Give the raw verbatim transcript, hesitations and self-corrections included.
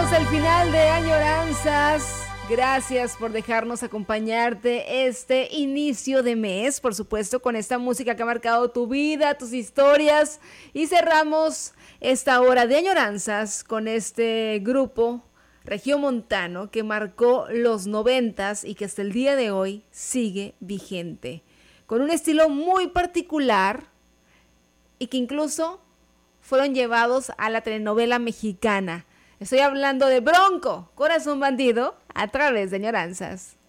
Llegamos al final de Añoranzas. Gracias por dejarnos acompañarte este inicio de mes, por supuesto, con esta música que ha marcado tu vida, tus historias. Y cerramos esta hora de Añoranzas con este grupo regiomontano que marcó los noventas y que hasta el día de hoy sigue vigente, con un estilo muy particular y que incluso fueron llevados a la telenovela mexicana. Estoy hablando de Bronco, Corazón Bandido, a través de Añoranzas.